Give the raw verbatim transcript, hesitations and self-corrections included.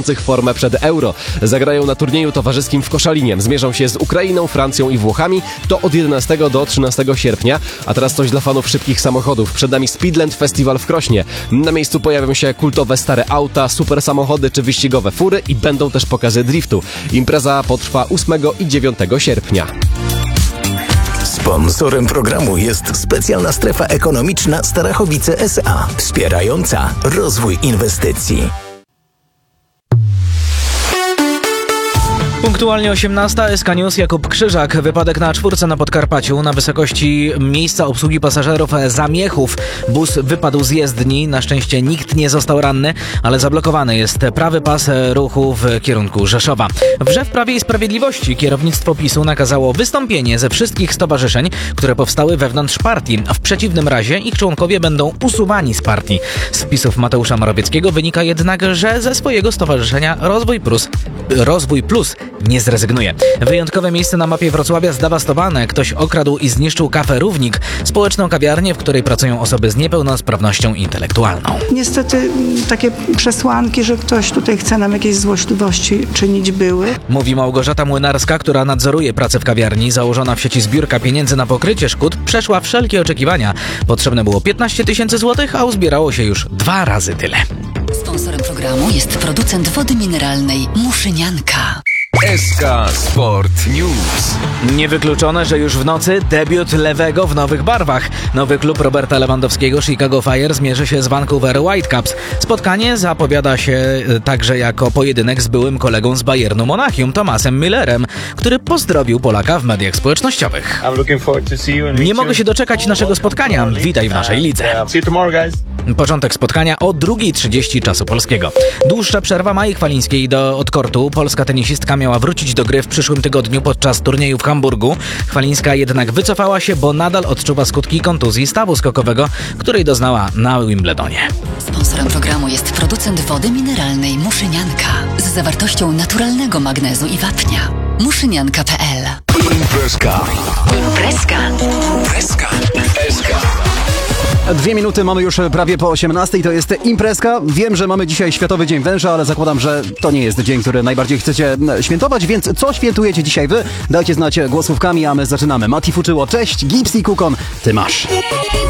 sprawdzających formę przed Euro. Zagrają na turnieju towarzyskim w Koszalinie. Zmierzą się z Ukrainą, Francją i Włochami. To od jedenastego do trzynastego sierpnia. A teraz coś dla fanów szybkich samochodów. Przed nami Speedland Festival w Krośnie. Na miejscu pojawią się kultowe stare auta, super samochody czy wyścigowe fury i będą też pokazy driftu. Impreza potrwa ósmego i dziewiątego sierpnia. Sponsorem programu jest specjalna strefa ekonomiczna Starachowice S A, wspierająca rozwój inwestycji. Punktualnie osiemnasta, S K News, Jakub Krzyżak. Wypadek na czwórce na Podkarpaciu na wysokości miejsca obsługi pasażerów Zamiechów. Bus wypadł z jezdni, na szczęście nikt nie został ranny, ale zablokowany jest prawy pas ruchu w kierunku Rzeszowa. Wrze w Prawie i Sprawiedliwości kierownictwo PiSu nakazało wystąpienie ze wszystkich stowarzyszeń, które powstały wewnątrz partii. W przeciwnym razie ich członkowie będą usuwani z partii. Z pisów Mateusza Morawieckiego wynika jednak, że ze swojego stowarzyszenia Rozwój Plus, Rozwój Plus nie zrezygnuje. Wyjątkowe miejsce na mapie Wrocławia zdewastowane. Ktoś okradł i zniszczył kafę Równik, społeczną kawiarnię, w której pracują osoby z niepełnosprawnością intelektualną. Niestety takie przesłanki, że ktoś tutaj chce nam jakieś złośliwości czynić, były. Mówi Małgorzata Młynarska, która nadzoruje pracę w kawiarni. Założona w sieci zbiórka pieniędzy na pokrycie szkód przeszła wszelkie oczekiwania. Potrzebne było piętnaście tysięcy złotych, a uzbierało się już dwa razy tyle. Sponsorem programu jest producent wody mineralnej Muszynianka. S K Sport News. Niewykluczone, że już w nocy debiut lewego w nowych barwach. Nowy klub Roberta Lewandowskiego, Chicago Fire, zmierzy się z Vancouver Whitecaps. Spotkanie zapowiada się także jako pojedynek z byłym kolegą z Bayernu Monachium, Thomasem Müllerem, który pozdrowił Polaka w mediach społecznościowych. Nie mogę się doczekać naszego spotkania. Witaj w naszej lidze. Początek spotkania o drugiej trzydzieści czasu polskiego. Dłuższa przerwa Mai Chwalińskiej do od kortu. Polska tenisistka miała wrócić do gry w przyszłym tygodniu podczas turnieju w Hamburgu. Chwalińska jednak wycofała się, bo nadal odczuwa skutki kontuzji stawu skokowego, której doznała na Wimbledonie. Sponsorem programu jest producent wody mineralnej Muszynianka z zawartością naturalnego magnezu i wapnia. Muszynianka kropka p l. Imprezka. Imprezka. Imprezka. S K. Dwie minuty, mamy już prawie po osiemnastej, to jest imprezka. Wiem, że mamy dzisiaj Światowy Dzień Węża, ale zakładam, że to nie jest dzień, który najbardziej chcecie świętować, więc co świętujecie dzisiaj wy? Dajcie znać głosówkami, a my zaczynamy. Mati Fuczyło, cześć, Gipsy Kukon, ty masz.